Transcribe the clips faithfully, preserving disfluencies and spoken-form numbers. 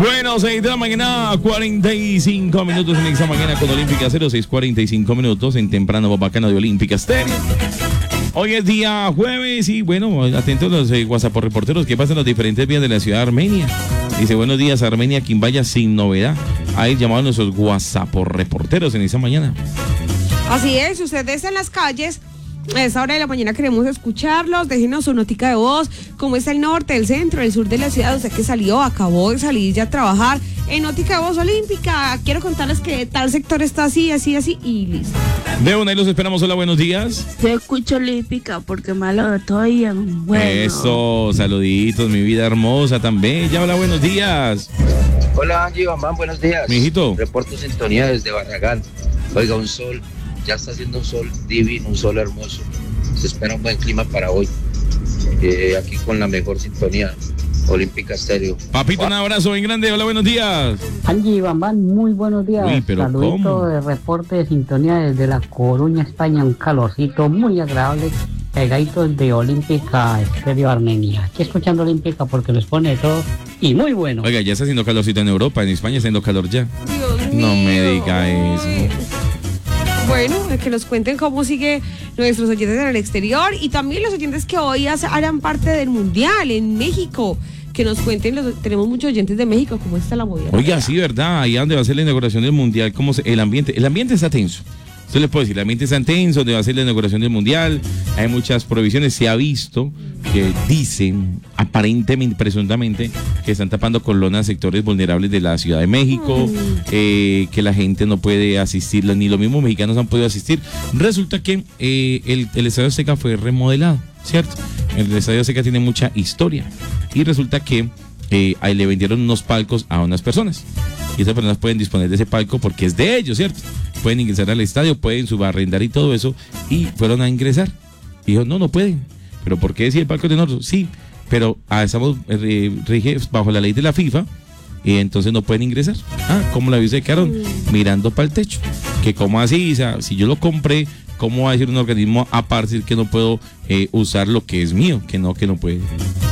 Bueno, seis de la mañana, cuarenta y cinco minutos en esta mañana con Olímpica cero seis, cuarenta y cinco minutos en temprano bacano de Olímpica Estéreo. Hoy es día jueves y bueno, atentos los eh, WhatsApp reporteros que pasan las diferentes vías de la ciudad de Armenia. Dice, buenos días Armenia, quien vaya sin novedad. Ahí llamados nuestros WhatsApp reporteros en esta mañana. Así es, si usted está en las calles, a esta hora de la mañana queremos escucharlos, déjenos su notica de voz, cómo está el norte, el centro, el sur de la ciudad, usted que salió, acabó de salir ya a trabajar, en notica de voz Olímpica, quiero contarles que tal sector está así, así, así y listo. De una y los esperamos, hola, buenos días. Yo escucho Olímpica porque me lo estoy en bueno. Eso, saluditos, mi vida hermosa, tan bella, hola, buenos días. Hola Angie, Bambán, buenos días. Mijito. Reporto sintonía desde Barragán. Oiga, un sol. Ya está haciendo un sol divino, un sol hermoso. Se espera un buen clima para hoy. Eh, aquí con la mejor sintonía, Olímpica Estéreo. Papito, un abrazo bien grande. Hola, buenos días. Angie Bambán, muy buenos días. Uy, pero Saludito ¿cómo? de reporte de sintonía desde La Coruña, España. Un calorcito muy agradable. Pegaditos de Olímpica Estéreo Armenia. Aquí escuchando Olímpica porque les pone todo y muy bueno. Oiga, ya está haciendo calorcito en Europa, en España está haciendo calor ya. Dios No mío. me diga eso. Bueno, que nos cuenten cómo sigue nuestros oyentes en el exterior y también los oyentes que hoy hace- harán parte del Mundial en México. Que nos cuenten, los, tenemos muchos oyentes de México, cómo está la movida. Oiga, sí, ¿verdad? Ahí donde va a ser la inauguración del Mundial, ¿cómo se, el ambiente? El ambiente está tenso. Usted le puede decir, el ambiente está tenso, donde va a ser la inauguración del Mundial. Hay muchas provisiones. Se ha visto que dicen, aparentemente, presuntamente, que están tapando con lonas sectores vulnerables de la Ciudad de México, Mm. eh, que la gente no puede asistir, ni los mismos mexicanos han podido asistir. Resulta que eh, el, el Estadio Azteca fue remodelado, ¿cierto? El Estadio Azteca tiene mucha historia. Y resulta que eh, ahí le vendieron unos palcos a unas personas. Y esas personas pueden disponer de ese palco porque es de ellos, ¿cierto? Pueden ingresar al estadio, pueden subarrendar y todo eso. Y fueron a ingresar. Y dijo, no, no pueden. ¿Pero por qué si el palco es de nosotros? Sí, pero ah, estamos eh, rige bajo la ley de la FIFA y entonces no pueden ingresar. Ah, ¿cómo la viste? Se quedaron mirando para el techo. Que como así, o sea, si yo lo compré, ¿cómo va a decir un organismo aparte decir que no puedo eh, usar lo que es mío? Que no, que no puede.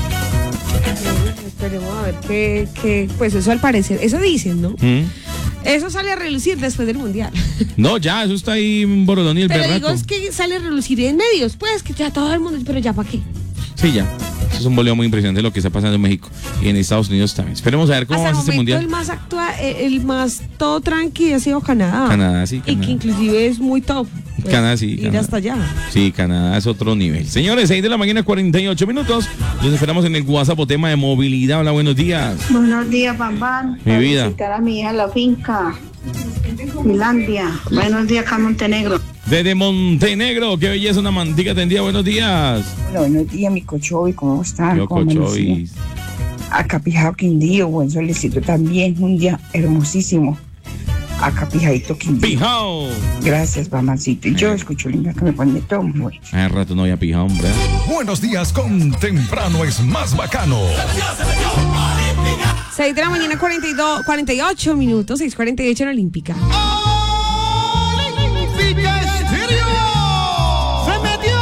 Esperemos a ver qué, qué, pues eso al parecer, eso dicen, ¿no? ¿Mm? Eso sale a relucir después del Mundial. No, ya, eso está ahí en Borodón y el Pero berraco. digo, es que sale a relucir en medios, pues que ya todo el mundo, pero ya para qué. Sí, ya. Eso es un boleo muy impresionante lo que está pasando en México y en Estados Unidos también. Esperemos a ver cómo Hasta va el este momento mundial. el más actua, eh, el más todo tranqui ha sido Canadá. Canadá, sí, Y Canadá. que inclusive es muy top. pues, Canadá, sí, Ir Canadá. hasta allá. Sí, Canadá es otro nivel. Señores, seis de la mañana, cuarenta y ocho minutos. Los esperamos en el WhatsApp o tema de movilidad. Hola, buenos días. Buenos días, Bambán. Mi Para vida. visitar a mi hija en la finca, Finlandia. Buenos días, acá en Montenegro. Desde Montenegro, qué belleza, una mantica tendida. Buenos días. Hola, buenos días, mi Cochoy, ¿cómo están? Yo, ¿Cómo Cochoy. amanecieron? Acá Pijao Quindío, buen solecito también, un día hermosísimo. Acá Pijadito Quindío. Pijao. Gracias, mamancito. Y yo escucho linda que me pone todo muy bueno. Hace rato no había pijao, hombre. Buenos días con Temprano es más bacano. seis de la mañana, cuarenta y dos, cuarenta y ocho minutos, seis cuarenta y ocho en Olímpica.